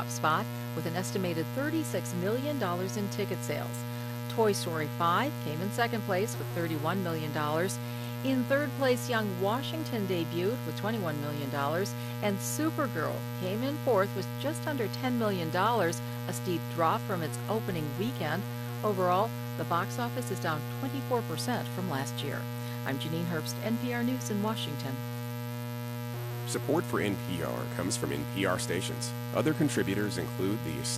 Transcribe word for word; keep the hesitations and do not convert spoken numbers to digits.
spot with an estimated thirty-six million dollars in ticket sales. Toy Story five came in second place with thirty-one million dollars. In third place, Young Washington debuted with twenty-one million dollars, and Supergirl came in fourth with just under ten million dollars, a steep drop from its opening weekend. Overall, the box office is down twenty-four percent from last year. I'm Janine Herbst, N P R News in Washington. Support for N P R comes from N P R stations. Other contributors include the